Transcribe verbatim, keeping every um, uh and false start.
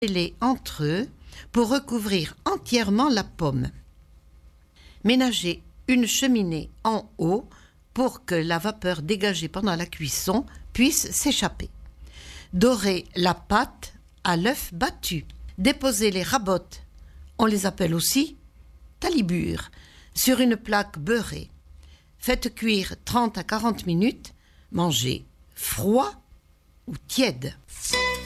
les entre eux pour recouvrir entièrement la pomme. Ménagez une cheminée en haut pour que la vapeur dégagée pendant la cuisson puisse s'échapper. Dorez la pâte à l'œuf battu. Déposez les rabottes, on les appelle aussi talibures, sur une plaque beurrée. Faites cuire trente à quarante minutes. Mangez froid ou tiède.